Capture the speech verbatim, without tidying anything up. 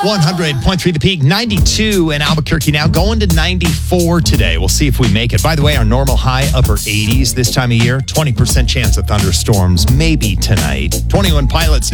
one hundred point three The Peak, ninety-two in Albuquerque now, going to ninety-four today. We'll see if we make it. By the way, our normal high, upper eighties this time of year. twenty percent chance of thunderstorms, maybe tonight. twenty-one Pilots now.